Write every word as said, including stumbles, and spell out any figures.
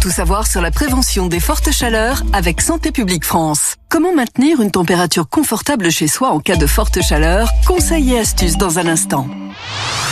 Tout savoir sur la prévention des fortes chaleurs avec Santé publique France. Comment maintenir une température confortable chez soi en cas de forte chaleur? Conseils et astuces dans un instant.